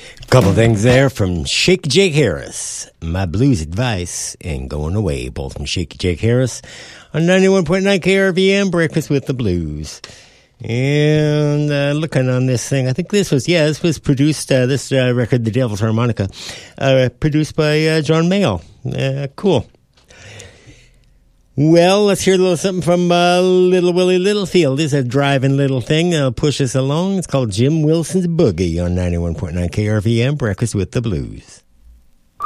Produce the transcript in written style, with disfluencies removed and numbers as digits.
Couple things there from Shaky Jake Harris. My blues advice ain't going away. Both from Shaky Jake Harris on 91.9 KRVM, Breakfast with the Blues. And looking on this thing, I think this was produced, this record, The Devil's Harmonica, produced by John Mayall. Cool. Well, let's hear a little something from Little Willie Littlefield. This is a driving little thing that'll push us along. It's called Jim Wilson's Boogie on 91.9 KRVM, Breakfast with the Blues.